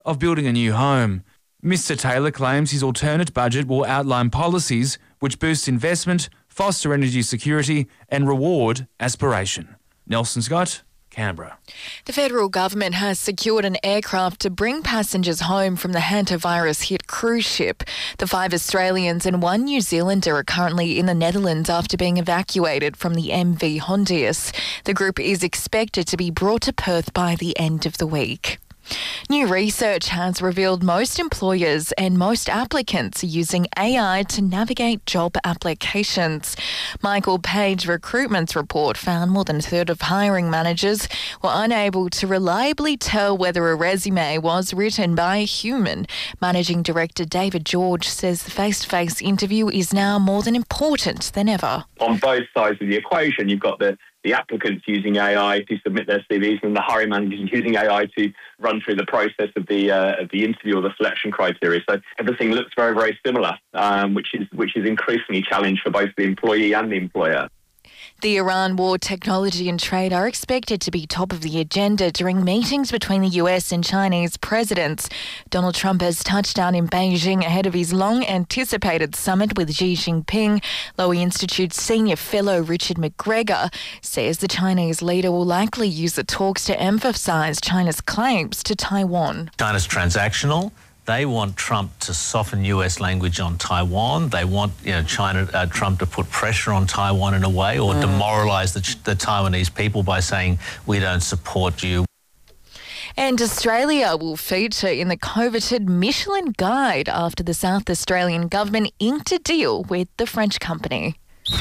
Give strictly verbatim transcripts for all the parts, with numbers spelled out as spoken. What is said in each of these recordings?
of building a new home. Mister Taylor claims his alternate budget will outline policies which boost investment, foster energy security and reward aspiration. Nelson Scott, Canberra. The federal government has secured an aircraft to bring passengers home from the hantavirus-hit cruise ship. The five Australians and one New Zealander are currently in the Netherlands after being evacuated from the M V Hondius. The group is expected to be brought to Perth by the end of the week. New research has revealed most employers and most applicants are using A I to navigate job applications. Michael Page Recruitment's report found more than a third of hiring managers were unable to reliably tell whether a resume was written by a human. Managing Director David George says the face-to-face interview is now more than important than ever. On both sides of the equation, you've got the the applicants using A I to submit their C Vs and the hiring managers using A I to run through the process of the uh, of the interview or the selection criteria. So everything looks very, very similar, um, which is which is increasingly challenged for both the employee and the employer. The Iran war, technology and trade are expected to be top of the agenda during meetings between the U S and Chinese presidents. Donald Trump has touched down in Beijing ahead of his long-anticipated summit with Xi Jinping. Lowy Institute senior fellow Richard McGregor says the Chinese leader will likely use the talks to emphasise China's claims to Taiwan. China's transactional. They want Trump to soften U S language on Taiwan. They want, you know, China, uh, Trump to put pressure on Taiwan in a way, or mm. demoralise the, the Taiwanese people by saying we don't support you. And Australia will feature in the coveted Michelin Guide after the South Australian government inked a deal with the French company.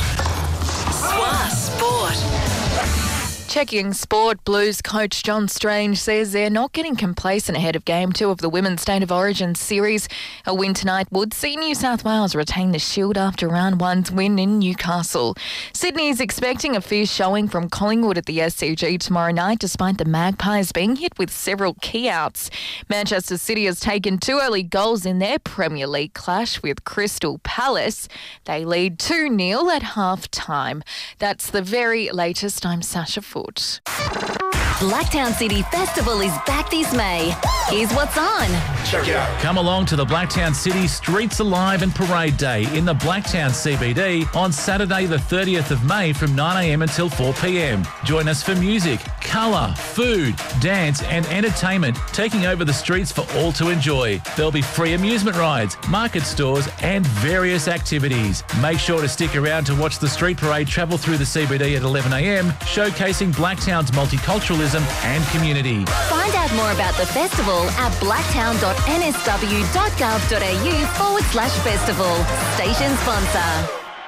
Swa Sport. Checking sport, Blues coach John Strange says they're not getting complacent ahead of Game two of the Women's State of Origin series. A win tonight would see New South Wales retain the shield after round one's win in Newcastle. Sydney is expecting a fierce showing from Collingwood at the S C G tomorrow night, despite the Magpies being hit with several key outs. Manchester City has taken two early goals in their Premier League clash with Crystal Palace. They lead two nil at half-time. That's the very latest. I'm Sasha Ford. Blacktown City Festival is back this May. Here's what's on. Check it out. Come along to the Blacktown City Streets Alive and Parade Day in the Blacktown C B D on Saturday the thirtieth of May from nine a m until four p m. Join us for music, colour, food, dance and entertainment taking over the streets for all to enjoy. There'll be free amusement rides, market stores and various activities. Make sure to stick around to watch the street parade travel through the C B D at eleven a m, showcasing Blacktown's multiculturalism and community. Find out more about the festival at blacktown.nsw.gov.au forward slash festival. Station sponsor.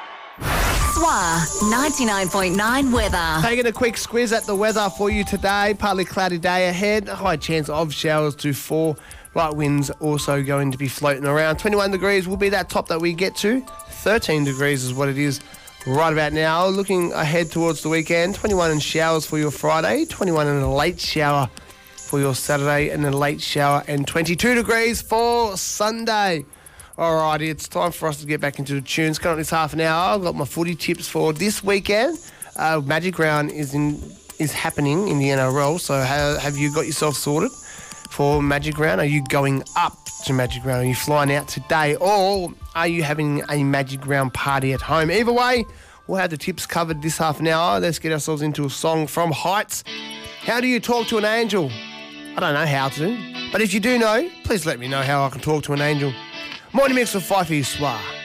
S W A ninety-nine point nine weather. Taking a quick squiz at the weather for you today. Partly cloudy day ahead. A high chance of showers to fall. Light winds also going to be floating around. twenty-one degrees will be that top that we get to. thirteen degrees is what it is right about now. Looking ahead towards the weekend. twenty-one and showers for your Friday. twenty-one and a late shower for your Saturday, and a late shower, and twenty-two degrees for Sunday. Alrighty, it's time for us to get back into the tunes. Coming up this half an hour, I've got my footy tips for this weekend. Uh, Magic Round is in is happening in the N R L, so have, have you got yourself sorted for Magic Round? Are you going up to Magic Round? Are you flying out today, or are you having a Magic Round party at home? Either way, we'll have the tips covered this half an hour. Let's get ourselves into a song from Heights. How do you talk to an angel? I don't know how to, but if you do know, please let me know how I can talk to an angel. Morning mix with Fifey Swa.